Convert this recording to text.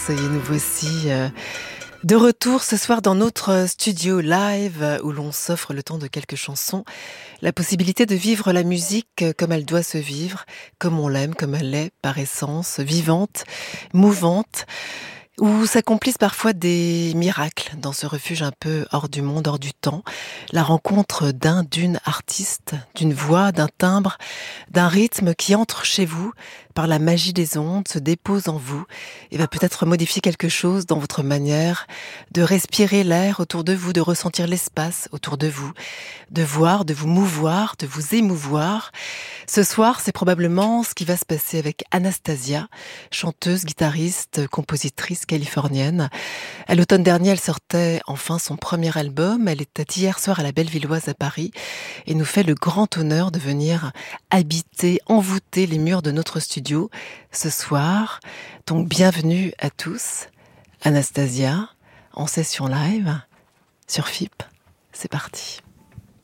Et nous voici de retour ce soir dans notre studio live où l'on s'offre le temps de quelques chansons, la possibilité de vivre la musique comme elle doit se vivre, comme on l'aime, comme elle est par essence, vivante, mouvante, où s'accomplissent parfois des miracles dans ce refuge un peu hors du monde, hors du temps. La rencontre d'une artiste, d'une voix, d'un timbre, d'un rythme qui entre chez vous par la magie des ondes, se dépose en vous et va peut-être modifier quelque chose dans votre manière de respirer l'air autour de vous, de ressentir l'espace autour de vous, de voir, de vous mouvoir, de vous émouvoir. Ce soir, c'est probablement ce qui va se passer avec Anastasia, chanteuse, guitariste, compositrice californienne. À l'automne dernier, elle sortait enfin son premier album. Elle était hier soir à la Bellevilloise à Paris et nous fait le grand honneur de venir habiter, envoûter les murs de notre studio ce soir. Donc bienvenue à tous. Anastasia, en session live sur FIP. C'est parti.